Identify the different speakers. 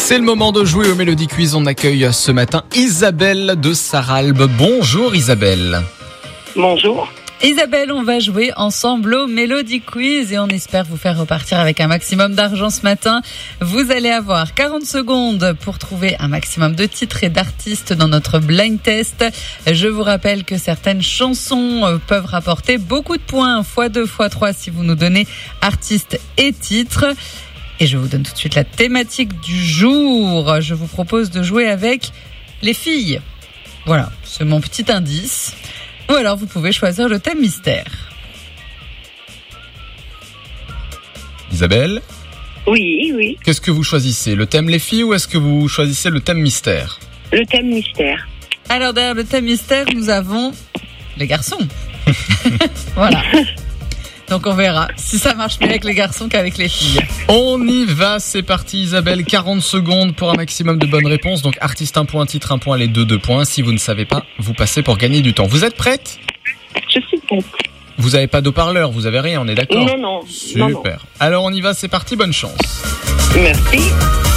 Speaker 1: C'est le moment de jouer au Mélodie Quiz. On accueille ce matin Isabelle de Sarralbe. Bonjour Isabelle.
Speaker 2: Bonjour.
Speaker 3: Isabelle, on va jouer ensemble au Mélodie Quiz et on espère vous faire repartir avec un maximum d'argent ce matin. Vous allez avoir 40 secondes pour trouver un maximum de titres et d'artistes dans notre blind test. Je vous rappelle que certaines chansons peuvent rapporter beaucoup de points, x2, x3 si vous nous donnez artistes et titres. Et je vous donne tout de suite la thématique du jour. Je vous propose de jouer avec les filles. Voilà, c'est mon petit indice. Ou alors vous pouvez choisir le thème mystère.
Speaker 1: Isabelle ?
Speaker 2: Oui.
Speaker 1: Qu'est-ce que vous choisissez ? Le thème les filles ou est-ce que vous choisissez le thème mystère ?
Speaker 2: Le thème mystère.
Speaker 3: Alors derrière le thème mystère, nous avons les garçons. Voilà. Donc on verra si ça marche mieux avec les garçons qu'avec les filles.
Speaker 1: On y va, c'est parti Isabelle, 40 secondes pour un maximum de bonnes réponses. Donc artiste 1 point, titre 1 point, les 2 points. Si vous ne savez pas, vous passez pour gagner du temps. Vous êtes prête ?
Speaker 2: Je suis prête.
Speaker 1: Vous n'avez pas d'haut-parleur, vous avez rien, on est d'accord ?
Speaker 2: Non.
Speaker 1: Super. Alors on y va, c'est parti, bonne chance.
Speaker 2: Merci.